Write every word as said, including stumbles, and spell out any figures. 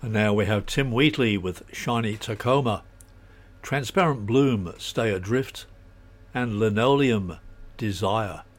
And now we have Tim Wheatley with Shiny Tacoma, Transparent Bloom, Stay Adrift, and Linoleum, Desire.